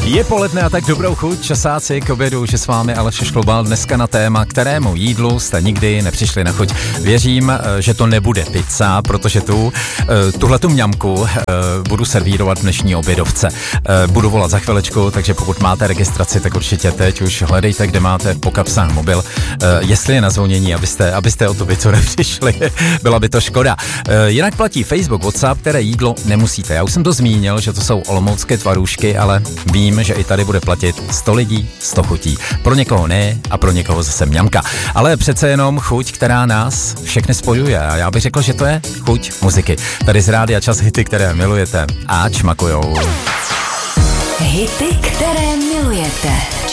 Je poledne a tak dobrou chuť, časáci k obědu, že s vámi Aleš Šklobal dneska na téma, kterému jídlu jste nikdy nepřišli na chuť. Věřím, že to nebude pizza, protože tuhletu mňamku budu servírovat v dnešní obědovce. Budu volat za chvilečku, takže pokud máte registraci, tak určitě teď už hledejte, kde máte po kapsách mobil, jestli je na zvonění, abyste o to pizzu nepřišli. Byla by to škoda. Jinak platí Facebook, WhatsApp, které jídlo nemusíte. Já už jsem to zmínil, že to jsou olomoucké tvarůžky, ale vím, že i tady bude platit 100 lidí, 100 chutí. Pro někoho ne a pro někoho zase mňamka. Ale přece jenom chuť, která nás všechny spojuje. A já bych řekl, že to je chuť muziky. Tady z Rádia Čas hity, které milujete a čmakujou. Hity, které milujete.